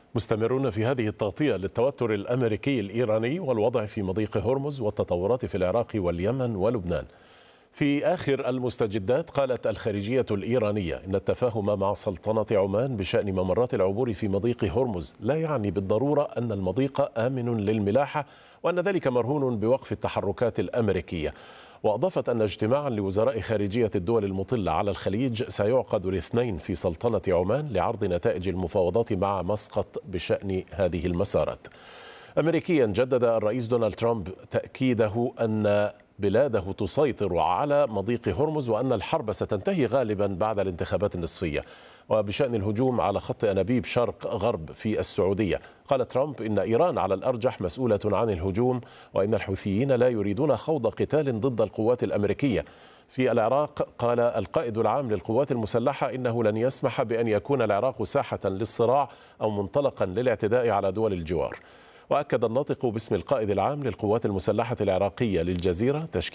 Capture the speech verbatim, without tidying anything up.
مستمرون في هذه التغطية للتوتر الأمريكي الإيراني والوضع في مضيق هرمز والتطورات في العراق واليمن ولبنان. في آخر المستجدات قالت الخارجية الإيرانية إن التفاهم مع سلطنة عمان بشأن ممرات العبور في مضيق هرمز لا يعني بالضرورة أن المضيق آمن للملاحة، وأن ذلك مرهون بوقف التحركات الأمريكية. وأضافت أن اجتماعا لوزراء خارجية الدول المطلة على الخليج سيعقد الاثنين في سلطنة عمان لعرض نتائج المفاوضات مع مسقط بشأن هذه المسارات. أمريكيا جدد الرئيس دونالد ترامب تأكيده أن بلاده تسيطر على مضيق هرمز وأن الحرب ستنتهي غالبا بعد الانتخابات النصفية. وبشأن الهجوم على خط أنابيب شرق غرب في السعودية، قال ترامب إن إيران على الأرجح مسؤولة عن الهجوم، وإن الحوثيين لا يريدون خوض قتال ضد القوات الأمريكية. في العراق قال القائد العام للقوات المسلحة إنه لن يسمح بأن يكون العراق ساحة للصراع أو منطلقا للاعتداء على دول الجوار. وأكد الناطق باسم القائد العام للقوات المسلحة العراقية للجزيرة تشكيل